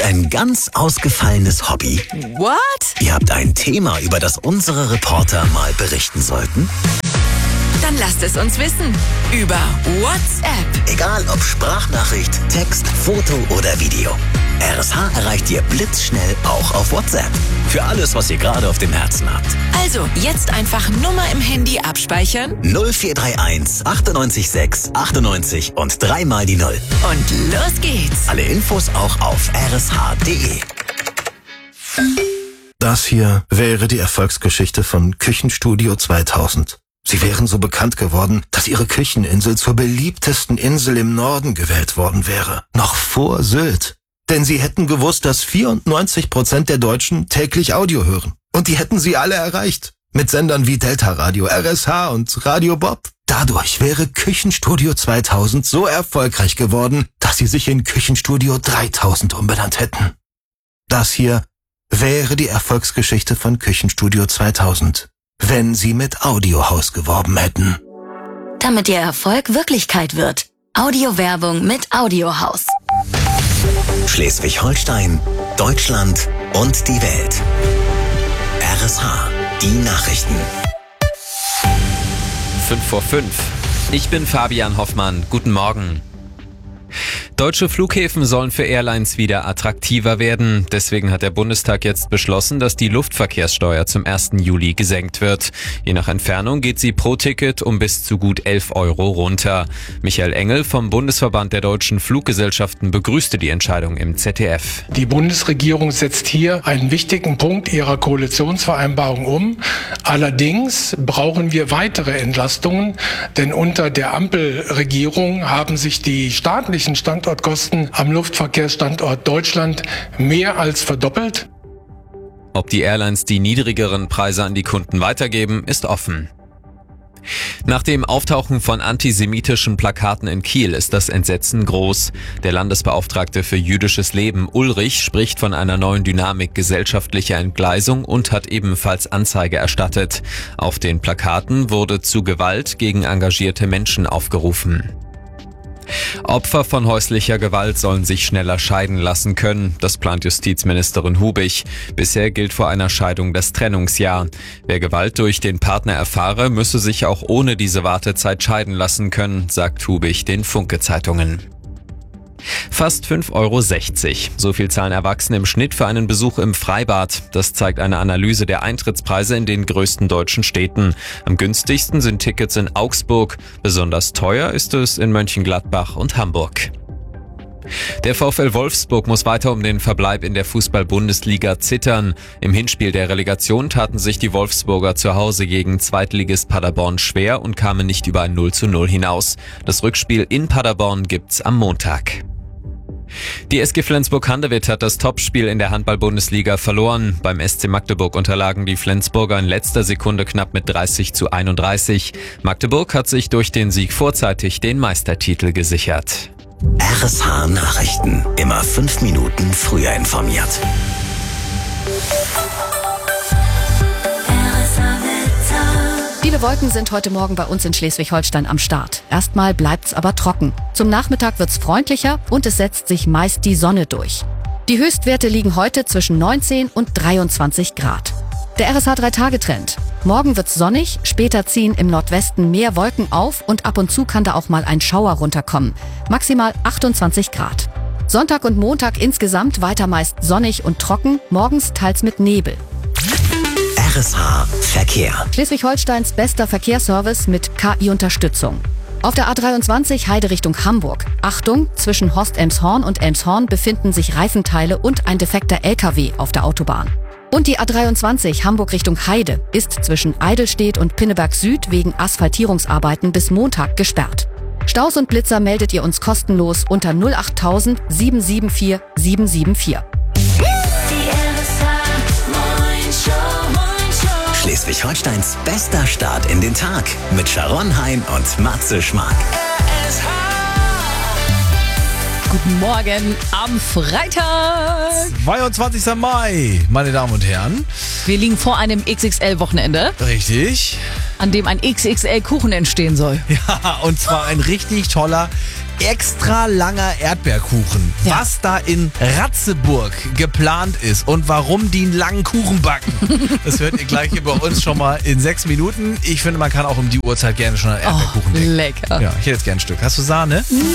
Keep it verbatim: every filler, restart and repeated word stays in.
ein ganz ausgefallenes Hobby? What? Ihr habt ein Thema, über das unsere Reporter mal berichten sollten? Dann lasst es uns wissen. Über WhatsApp. Egal ob Sprachnachricht, Text, Foto oder Video. R S H erreicht ihr blitzschnell auch auf WhatsApp. Für alles, was ihr gerade auf dem Herzen habt. Also, jetzt einfach Nummer im Handy abspeichern. null vier drei eins achtundneunzig sechs achtundneunzig und dreimal die Null. Und los geht's. Alle Infos auch auf r s h punkt d e. Das hier wäre die Erfolgsgeschichte von Küchenstudio zweitausend. Sie wären so bekannt geworden, dass ihre Kücheninsel zur beliebtesten Insel im Norden gewählt worden wäre. Noch vor Sylt. Denn sie hätten gewusst, dass vierundneunzig Prozent der Deutschen täglich Audio hören. Und die hätten sie alle erreicht. Mit Sendern wie Delta Radio, R S H und Radio Bob. Dadurch wäre Küchenstudio zweitausend so erfolgreich geworden, dass sie sich in Küchenstudio dreitausend umbenannt hätten. Das hier wäre die Erfolgsgeschichte von Küchenstudio zweitausend, wenn sie mit Audiohaus geworben hätten. Damit ihr Erfolg Wirklichkeit wird. Audiowerbung mit Audiohaus. Schleswig-Holstein, Deutschland und die Welt. R S H, die Nachrichten. Fünf vor fünf. Ich bin Fabian Hoffmann. Guten Morgen. Deutsche Flughäfen sollen für Airlines wieder attraktiver werden. Deswegen hat der Bundestag jetzt beschlossen, dass die Luftverkehrssteuer zum ersten Juli gesenkt wird. Je nach Entfernung geht sie pro Ticket um bis zu gut elf Euro runter. Michael Engel vom Bundesverband der deutschen Fluggesellschaften begrüßte die Entscheidung im Z D F. Die Bundesregierung setzt hier einen wichtigen Punkt ihrer Koalitionsvereinbarung um. Allerdings brauchen wir weitere Entlastungen, denn unter der Ampelregierung haben sich die staatlichen Standortkosten am Luftverkehrsstandort Deutschland mehr als verdoppelt. Ob die Airlines die niedrigeren Preise an die Kunden weitergeben, ist offen. Nach dem Auftauchen von antisemitischen Plakaten in Kiel ist das Entsetzen groß. Der Landesbeauftragte für jüdisches Leben, Ulrich, spricht von einer neuen Dynamik gesellschaftlicher Entgleisung und hat ebenfalls Anzeige erstattet. Auf den Plakaten wurde zu Gewalt gegen engagierte Menschen aufgerufen. Opfer von häuslicher Gewalt sollen sich schneller scheiden lassen können. Das plant Justizministerin Hubich. Bisher gilt vor einer Scheidung das Trennungsjahr. Wer Gewalt durch den Partner erfahre, müsse sich auch ohne diese Wartezeit scheiden lassen können, sagt Hubich den Funke-Zeitungen. Fast fünf Euro sechzig. So viel zahlen Erwachsene im Schnitt für einen Besuch im Freibad. Das zeigt eine Analyse der Eintrittspreise in den größten deutschen Städten. Am günstigsten sind Tickets in Augsburg. Besonders teuer ist es in Mönchengladbach und Hamburg. Der VfL Wolfsburg muss weiter um den Verbleib in der Fußball-Bundesliga zittern. Im Hinspiel der Relegation taten sich die Wolfsburger zu Hause gegen Zweitligist Paderborn schwer und kamen nicht über ein null zu null hinaus. Das Rückspiel in Paderborn gibt's am Montag. Die S G Flensburg-Handewitt hat das Topspiel in der Handball-Bundesliga verloren. Beim S C Magdeburg unterlagen die Flensburger in letzter Sekunde knapp mit dreißig zu einunddreißig. Magdeburg hat sich durch den Sieg vorzeitig den Meistertitel gesichert. R S H Nachrichten. Immer fünf Minuten früher informiert. Viele Wolken sind heute Morgen bei uns in Schleswig-Holstein am Start. Erstmal bleibt's aber trocken. Zum Nachmittag wird's freundlicher und es setzt sich meist die Sonne durch. Die Höchstwerte liegen heute zwischen neunzehn und dreiundzwanzig Grad. Der R S H drei Tage Trend. Morgen wird's sonnig, später ziehen im Nordwesten mehr Wolken auf und ab und zu kann da auch mal ein Schauer runterkommen. Maximal achtundzwanzig Grad. Sonntag und Montag insgesamt weiter meist sonnig und trocken, morgens teils mit Nebel. R S H Verkehr. Schleswig-Holsteins bester Verkehrsservice mit K I-Unterstützung. Auf der A dreiundzwanzig Heide Richtung Hamburg. Achtung, zwischen Horst-Elmshorn und Elmshorn befinden sich Reifenteile und ein defekter L K W auf der Autobahn. Und die A dreiundzwanzig Hamburg Richtung Heide ist zwischen Eidelstedt und Pinneberg Süd wegen Asphaltierungsarbeiten bis Montag gesperrt. Staus und Blitzer meldet ihr uns kostenlos unter null acht tausend sieben sieben vier sieben sieben vier. Schleswig-Holsteins bester Start in den Tag mit Sharon Hein und Matze Schmark. Guten Morgen am Freitag. zweiundzwanzigster Mai, meine Damen und Herren. Wir liegen vor einem X X L-Wochenende. Richtig. An dem ein X X L-Kuchen entstehen soll. Ja, und zwar ein richtig toller extra langer Erdbeerkuchen. Ja. Was da in Ratzeburg geplant ist und warum die einen langen Kuchen backen, das hört ihr gleich hier bei uns schon mal in sechs Minuten. Ich finde, man kann auch um die Uhrzeit gerne schon einen Erdbeerkuchen Oh, denken. lecker. Ja, ich hätte jetzt gerne ein Stück. Hast du Sahne?